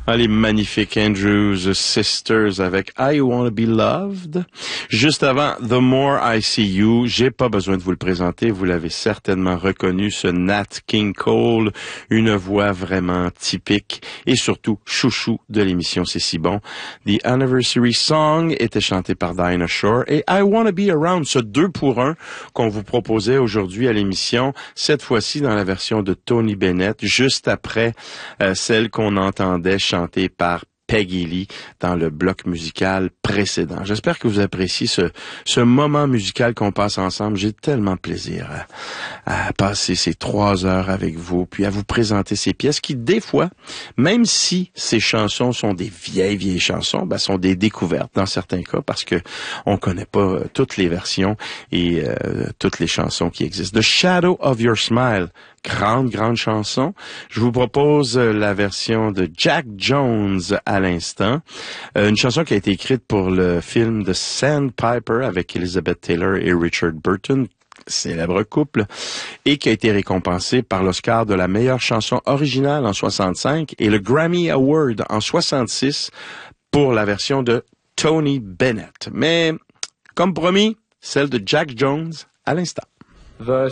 Ah, les magnifiques Andrews Sisters avec I Wanna Be Loved. Juste avant, The More I See You, j'ai pas besoin de vous le présenter, vous l'avez certainement reconnu, ce Nat King Cole, une voix vraiment typique et surtout chouchou de l'émission C'est si bon. The Anniversary Song était chanté par Dinah Shore et I Wanna Be Around, ce 2 pour 1 qu'on vous proposait aujourd'hui à l'émission, cette fois-ci dans la version de Tony Bennett, juste après celle qu'on entendait chantée par Peggy Lee dans le bloc musical précédent. J'espère que vous appréciez ce moment musical qu'on passe ensemble. J'ai tellement de plaisir à passer ces 3 heures avec vous, puis à vous présenter ces pièces qui, des fois, même si ces chansons sont des vieilles chansons, sont des découvertes dans certains cas parce que on connaît pas toutes les versions et toutes les chansons qui existent. The Shadow of Your Smile, grande chanson. Je vous propose la version de Jack Jones à l'instant. Une chanson qui a été écrite pour le film The Sandpiper avec Elizabeth Taylor et Richard Burton, célèbre couple, et qui a été récompensée par l'Oscar de la meilleure chanson originale en 65 et le Grammy Award en 66 pour la version de Tony Bennett. Mais, comme promis, celle de Jack Jones à l'instant. The